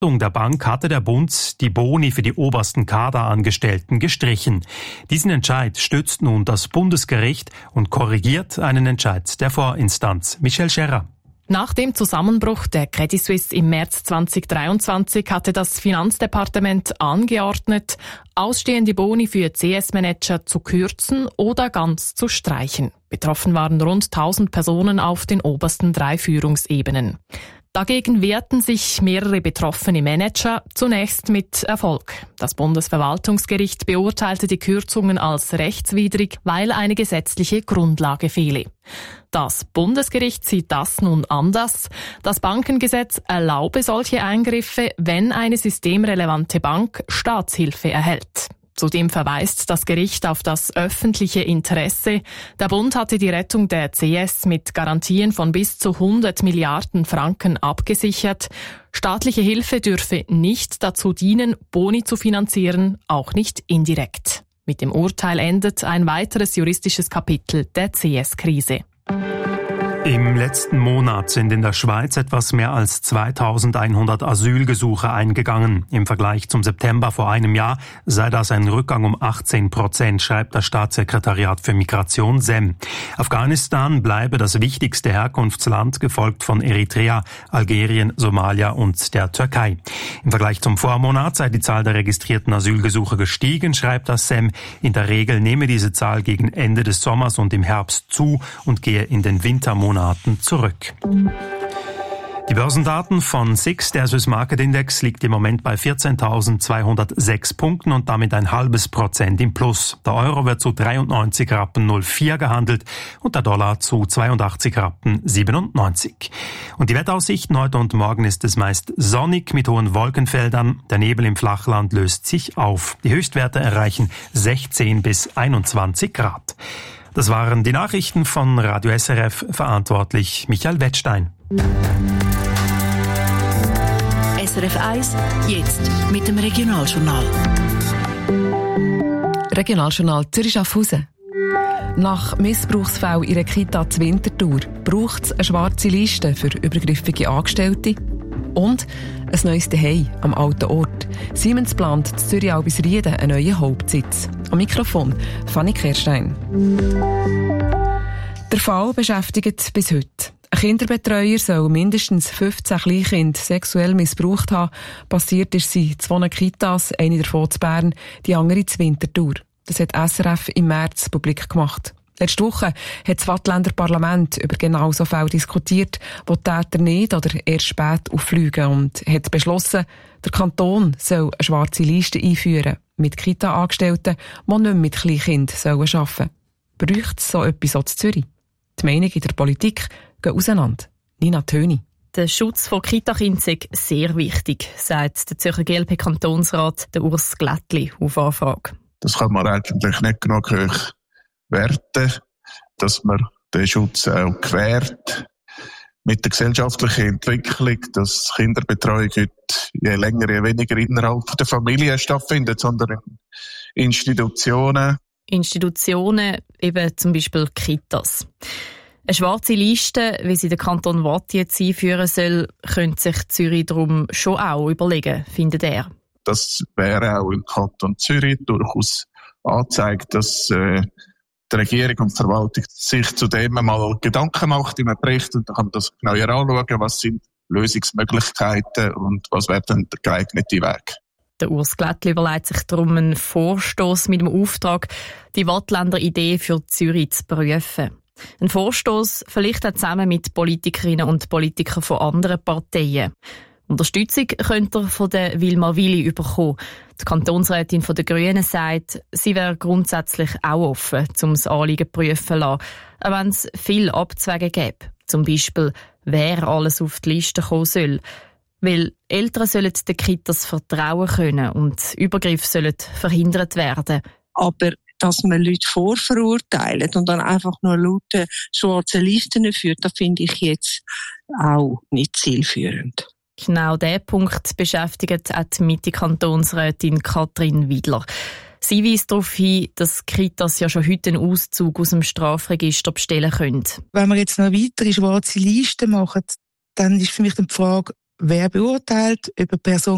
Bewertung der Bank hatte der Bund die Boni für die obersten Kaderangestellten gestrichen. Diesen Entscheid stützt nun das Bundesgericht und korrigiert einen Entscheid der Vorinstanz. Michel Scherrer. Nach dem Zusammenbruch der Credit Suisse im März 2023 hatte das Finanzdepartement angeordnet, ausstehende Boni für CS-Manager zu kürzen oder ganz zu streichen. Betroffen waren rund 1000 Personen auf den obersten 3 Führungsebenen. Dagegen wehrten sich mehrere betroffene Manager, zunächst mit Erfolg. Das Bundesverwaltungsgericht beurteilte die Kürzungen als rechtswidrig, weil eine gesetzliche Grundlage fehle. Das Bundesgericht sieht das nun anders. Das Bankengesetz erlaube solche Eingriffe, wenn eine systemrelevante Bank Staatshilfe erhält. Zudem verweist das Gericht auf das öffentliche Interesse. Der Bund hatte die Rettung der CS mit Garantien von bis zu 100 Milliarden Franken abgesichert. Staatliche Hilfe dürfe nicht dazu dienen, Boni zu finanzieren, auch nicht indirekt. Mit dem Urteil endet ein weiteres juristisches Kapitel der CS-Krise. Im letzten Monat sind in der Schweiz etwas mehr als 2100 Asylgesuche eingegangen. Im Vergleich zum September vor einem Jahr sei das ein Rückgang um 18%, schreibt das Staatssekretariat für Migration SEM. Afghanistan bleibe das wichtigste Herkunftsland, gefolgt von Eritrea, Algerien, Somalia und der Türkei. Im Vergleich zum Vormonat sei die Zahl der registrierten Asylgesuche gestiegen, schreibt das SEM. In der Regel nehme diese Zahl gegen Ende des Sommers und im Herbst zu und gehe in den Wintermonaten zurück. Die Börsendaten von SIX, der Swiss Market Index, liegt im Moment bei 14.206 Punkten und damit 0,5% im Plus. Der Euro wird zu 93,04 Rappen gehandelt und der Dollar zu 82,97 Rappen. Und die Wetteraussichten heute und morgen ist es meist sonnig mit hohen Wolkenfeldern. Der Nebel im Flachland löst sich auf. Die Höchstwerte erreichen 16 bis 21 Grad. Das waren die Nachrichten von Radio SRF, verantwortlich Michael Wettstein. SRF 1, jetzt mit dem Regionaljournal. Regionaljournal Zürich-Schaffhausen. Nach Missbrauchsfällen in einer Kita zur Winterthur braucht es eine schwarze Liste für übergriffige Angestellte und ein neues Zuhause am alten Ort. Siemens plant in Zürich-Albisrieden einen neuen Hauptsitz. Am Mikrofon Fanny Kerstein. Der Fall beschäftigt bis heute. Ein Kinderbetreuer soll mindestens 15 Kleinkinder sexuell missbraucht haben. Passiert ist sie in 2 Kitas, eine davon in Bern, die andere in Winterthur. Das hat SRF im März publik gemacht. Letzte Woche hat das Waadtländer Parlament über genau so Fälle diskutiert, wo die Täter nicht oder erst spät auffliegen und hat beschlossen, der Kanton soll eine schwarze Liste einführen mit Kita-Angestellten, die nicht mehr mit Kleinkindern arbeiten sollen. Braucht es so etwas auch in Zürich? Die Meinungen in der Politik gehen auseinander. Nina Töni. Der Schutz von Kita-Kindern sei sehr wichtig, sagt der Zürcher GLP-Kantonsrat Urs Glättli auf Anfrage. Das kann man eigentlich nicht genug hoch werten, dass man den Schutz auch gewährt. Mit der gesellschaftlichen Entwicklung, dass Kinderbetreuung heute je länger, je weniger innerhalb der Familie stattfindet, sondern in Institutionen. Institutionen, eben zum Beispiel Kitas. Eine schwarze Liste, wie sie der Kanton Waadt jetzt einführen soll, könnte sich Zürich darum schon auch überlegen, findet er. Das wäre auch im Kanton Zürich durchaus angezeigt, dass die Regierung und die Verwaltung sich zu dem mal Gedanken macht in einem Bericht und dann kann man das genauer anschauen, was sind Lösungsmöglichkeiten und was wäre dann der geeignete Weg. Der Urs Glättli überlegt sich darum einen Vorstoss mit dem Auftrag, die Waadtländer Idee für Zürich zu prüfen. Ein Vorstoss vielleicht auch zusammen mit Politikerinnen und Politikern von anderen Parteien. Unterstützung könnte er von der Wilma Willi bekommen. Die Kantonsrätin von den Grünen sagt, sie wäre grundsätzlich auch offen, um das Anliegen zu prüfen zu lassen, auch wenn es viel Abzweigen gäbe. Zum Beispiel, wer alles auf die Liste kommen soll. Weil Eltern sollen den Kitas vertrauen können und Übergriffe sollen verhindert werden. Aber dass man Leute vorverurteilt und dann einfach nur laute schwarze Listen führt, das finde ich jetzt auch nicht zielführend. Genau diesen Punkt beschäftigt auch die Mitte-Kantonsrätin Katrin Widler. Sie weist darauf hin, dass Kitas ja schon heute einen Auszug aus dem Strafregister bestellen können. Wenn wir jetzt noch weitere schwarze Listen machen, dann ist für mich die Frage, wer beurteilt, ob eine Person